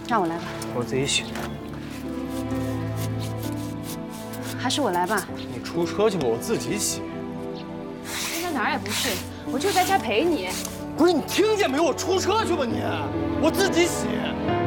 让我来吧。 我自己洗。 还是我来吧。 你出车去吧，我自己洗。 现在哪儿也不是，我就在家陪你。 不是你听见没有？我出车去吧你，我自己洗。